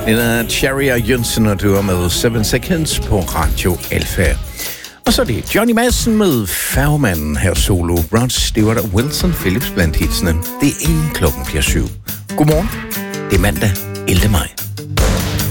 Det er Cherry og Jønsen, og du er med 7 Seconds på Radio Alfa. Og så er det Johnny Madsen med Færgemanden her solo. Rod Stewart og Wilson Phillips blandt hitsene. Det er inden klokken bliver 7. Godmorgen. Det er mandag 11. maj.